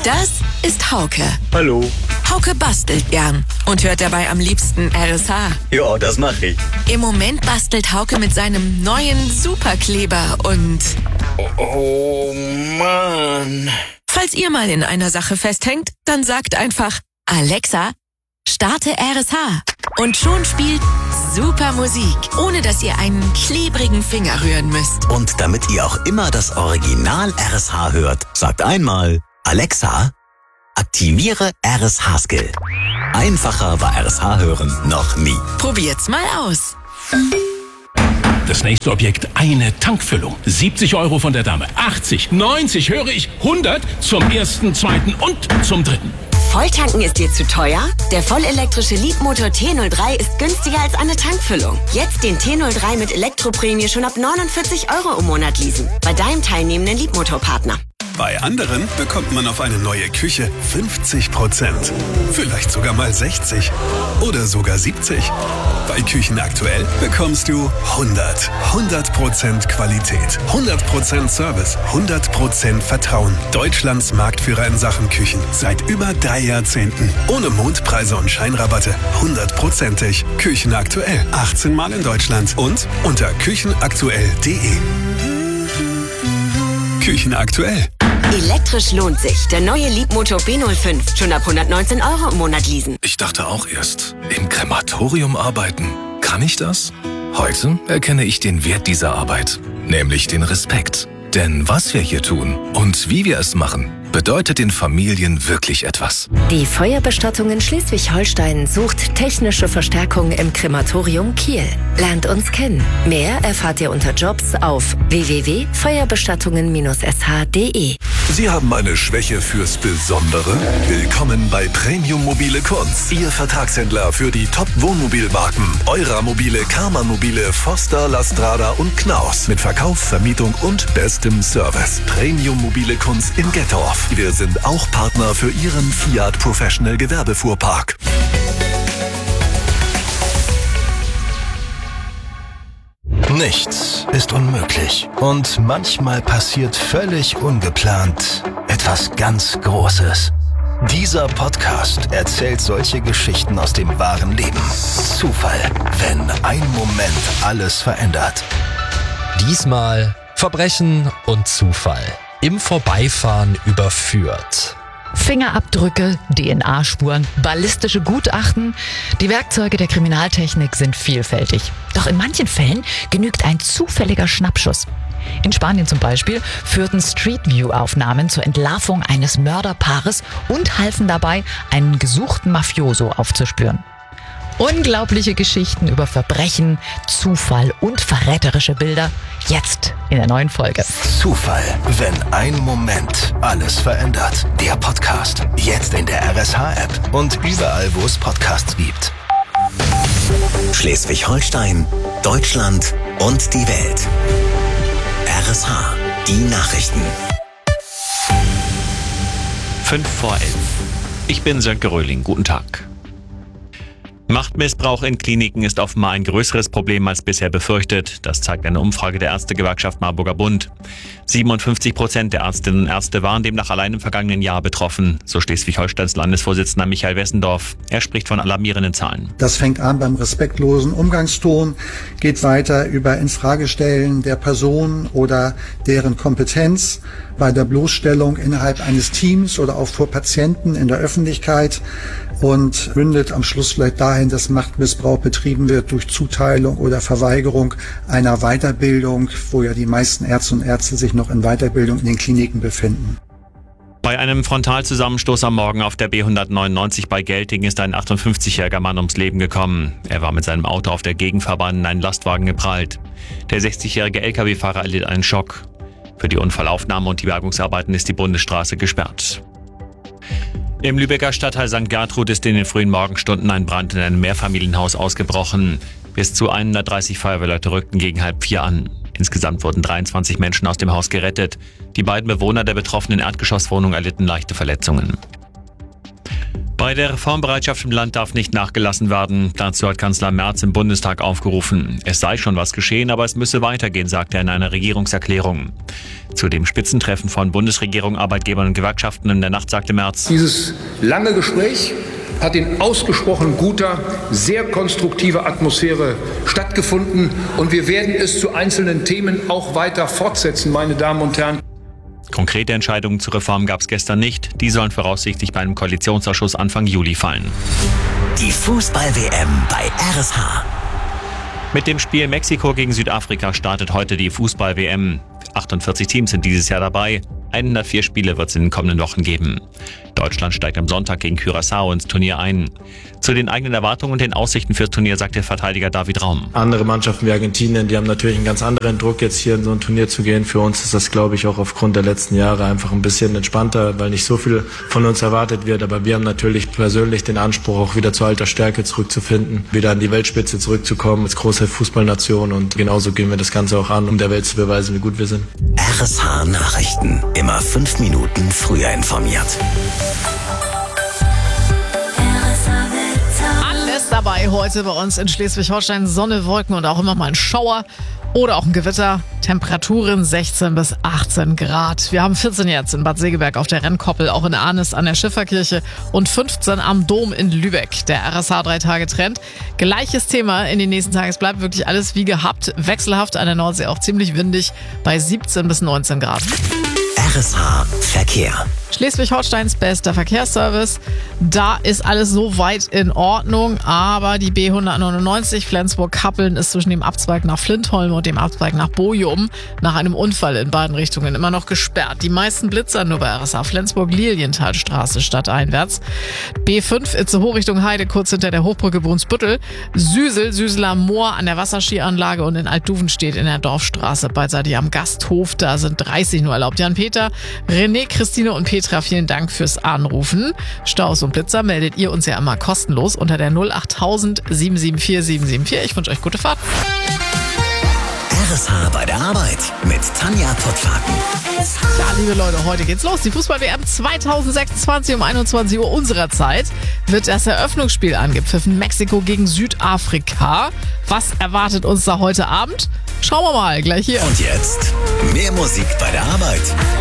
Das ist Hauke. Hallo. Hauke bastelt gern und hört dabei am liebsten RSH. Ja, das mache ich. Im Moment bastelt Hauke mit seinem neuen Superkleber und... Oh Mann. Falls ihr mal in einer Sache festhängt, dann sagt einfach, Alexa, starte RSH. Und schon spielt super Musik, ohne dass ihr einen klebrigen Finger rühren müsst. Und damit ihr auch immer das Original RSH hört, sagt einmal, Alexa, aktiviere RSH-Skill. Einfacher war RSH hören noch nie. Probiert's mal aus. Das nächste Objekt, eine Tankfüllung. 70 € von der Dame. 80, 90, höre ich, 100 zum ersten, zweiten und zum dritten. Volltanken ist dir zu teuer? Der vollelektrische Leapmotor T03 ist günstiger als eine Tankfüllung. Jetzt den T03 mit Elektroprämie schon ab 49 € im Monat leasen. Bei deinem teilnehmenden Leapmotor-Partner. Bei anderen bekommt man auf eine neue Küche 50%. Vielleicht sogar mal 60 oder sogar 70. Bei Küchen aktuell bekommst du 100% Qualität, 100% Service, 100% Vertrauen. Deutschlands Marktführer in Sachen Küchen seit über 3 Jahrzehnten. Ohne Mondpreise und Scheinrabatte, 100%ig. Küchen aktuell, 18 Mal in Deutschland und unter küchenaktuell.de. Küchen aktuell. Elektrisch lohnt sich. Der neue Leapmotor B05. Schon ab 119 € im Monat leasen. Ich dachte auch erst, im Krematorium arbeiten. Kann ich das? Heute erkenne ich den Wert dieser Arbeit, nämlich den Respekt. Denn was wir hier tun und wie wir es machen, bedeutet den Familien wirklich etwas. Die Feuerbestattung in Schleswig-Holstein sucht technische Verstärkung im Krematorium Kiel. Lernt uns kennen. Mehr erfahrt ihr unter Jobs auf www.feuerbestattungen-sh.de. Sie haben eine Schwäche fürs Besondere? Willkommen bei Premium Mobile Kunz, Ihr Vertragshändler für die Top-Wohnmobilmarken Eura-Mobile, Karmann-Mobile, Foster, Lastrada und Knaus. Mit Verkauf, Vermietung und bestem Service. Premium Mobile Kunz in Gettorf. Wir sind auch Partner für Ihren Fiat Professional Gewerbefuhrpark. Nichts ist unmöglich. Und manchmal passiert völlig ungeplant etwas ganz Großes. Dieser Podcast erzählt solche Geschichten aus dem wahren Leben. Zufall, wenn ein Moment alles verändert. Diesmal Verbrechen und Zufall. Im Vorbeifahren überführt. Fingerabdrücke, DNA-Spuren, ballistische Gutachten. Die Werkzeuge der Kriminaltechnik sind vielfältig. Doch in manchen Fällen genügt ein zufälliger Schnappschuss. In Spanien zum Beispiel führten Street View-Aufnahmen zur Entlarvung eines Mörderpaares und halfen dabei, einen gesuchten Mafioso aufzuspüren. Unglaubliche Geschichten über Verbrechen, Zufall und verräterische Bilder. Jetzt in der neuen Folge. Zufall, wenn ein Moment alles verändert. Der Podcast. Jetzt in der RSH-App und überall, wo es Podcasts gibt. Schleswig-Holstein, Deutschland und die Welt. RSH, die Nachrichten. 5 vor 11. Ich bin Sönke Röhling. Guten Tag. Machtmissbrauch in Kliniken ist offenbar ein größeres Problem als bisher befürchtet. Das zeigt eine Umfrage der Ärztegewerkschaft Marburger Bund. 57% der Ärztinnen und Ärzte waren demnach allein im vergangenen Jahr betroffen, so Schleswig-Holsteins Landesvorsitzender Michael Wessendorf. Er spricht von alarmierenden Zahlen. Das fängt an beim respektlosen Umgangston, geht weiter über Infragestellen der Person oder deren Kompetenz, bei der Bloßstellung innerhalb eines Teams oder auch vor Patienten in der Öffentlichkeit und mündet am Schluss vielleicht dahin, dass Machtmissbrauch betrieben wird durch Zuteilung oder Verweigerung einer Weiterbildung, wo ja die meisten Ärzte und Ärzte sich noch in Weiterbildung in den Kliniken befinden. Bei einem Frontalzusammenstoß am Morgen auf der B199 bei Gelting ist ein 58-jähriger Mann ums Leben gekommen. Er war mit seinem Auto auf der Gegenfahrbahn in einen Lastwagen geprallt. Der 60-jährige Lkw-Fahrer erlitt einen Schock. Für die Unfallaufnahme und die Bergungsarbeiten ist die Bundesstraße gesperrt. Im Lübecker Stadtteil St. Gertrud ist in den frühen Morgenstunden ein Brand in einem Mehrfamilienhaus ausgebrochen. Bis zu 130 Feuerwehrleute rückten gegen 3:30 an. Insgesamt wurden 23 Menschen aus dem Haus gerettet. Die beiden Bewohner der betroffenen Erdgeschosswohnung erlitten leichte Verletzungen. Bei der Reformbereitschaft im Land darf nicht nachgelassen werden. Dazu hat Kanzler Merz im Bundestag aufgerufen. Es sei schon was geschehen, aber es müsse weitergehen, sagt er in einer Regierungserklärung. Zu dem Spitzentreffen von Bundesregierung, Arbeitgebern und Gewerkschaften in der Nacht sagte Merz: Dieses lange Gespräch hat in ausgesprochen guter, sehr konstruktiver Atmosphäre stattgefunden und wir werden es zu einzelnen Themen auch weiter fortsetzen, meine Damen und Herren. Konkrete Entscheidungen zur Reform gab es gestern nicht. Die sollen voraussichtlich bei einem Koalitionsausschuss Anfang Juli fallen. Die Fußball-WM bei RSH. Mit dem Spiel Mexiko gegen Südafrika startet heute die Fußball-WM. 48 Teams sind dieses Jahr dabei. 104 Spiele wird es in den kommenden Wochen geben. Deutschland steigt am Sonntag gegen Curaçao ins Turnier ein. Zu den eigenen Erwartungen und den Aussichten fürs Turnier sagt der Verteidiger David Raum. Andere Mannschaften wie Argentinien, die haben natürlich einen ganz anderen Druck, jetzt hier in so ein Turnier zu gehen. Für uns ist das, glaube ich, auch aufgrund der letzten Jahre einfach ein bisschen entspannter, weil nicht so viel von uns erwartet wird. Aber wir haben natürlich persönlich den Anspruch, auch wieder zu alter Stärke zurückzufinden, wieder an die Weltspitze zurückzukommen als große Fußballnation. Und genauso gehen wir das Ganze auch an, um der Welt zu beweisen, wie gut wir sind. RSH Nachrichten. Immer 5 Minuten früher informiert. Alles dabei heute bei uns in Schleswig-Holstein. Sonne, Wolken und auch immer mal ein Schauer oder auch ein Gewitter. Temperaturen 16 bis 18 Grad. Wir haben 14 jetzt in Bad Segeberg auf der Rennkoppel, auch in Arnis an der Schifferkirche und 15 am Dom in Lübeck. Der RSH 3-Tage-Trend. Gleiches Thema in den nächsten Tagen. Es bleibt wirklich alles wie gehabt. Wechselhaft an der Nordsee, auch ziemlich windig bei 17 bis 19 Grad. RSH Verkehr. Schleswig-Holsteins bester Verkehrsservice. Da ist alles soweit in Ordnung, aber die B199 Flensburg-Kappeln ist zwischen dem Abzweig nach Flintholm und dem Abzweig nach Bochum nach einem Unfall in beiden Richtungen immer noch gesperrt. Die meisten Blitzer nur bei RSH Flensburg-Lilienthalstraße stadteinwärts. B5 Itzehoe Richtung Heide, kurz hinter der Hochbrücke Brunsbüttel. Süseler Moor an der Wasserskianlage und in Altduven steht in der Dorfstraße beidseitig am Gasthof. Da sind 30 nur erlaubt. Jan-Peter, René, Christine und Petra, vielen Dank fürs Anrufen. Staus und Blitzer meldet ihr uns ja immer kostenlos unter der 08000 774 774. Ich wünsche euch gute Fahrt. RSH bei der Arbeit mit Tanja Pottlaken. Ja, liebe Leute, heute geht's los. Die Fußball-WM 2026 um 21 Uhr unserer Zeit wird das Eröffnungsspiel angepfiffen. Mexiko gegen Südafrika. Was erwartet uns da heute Abend? Schauen wir mal, gleich hier. Und jetzt mehr Musik bei der Arbeit.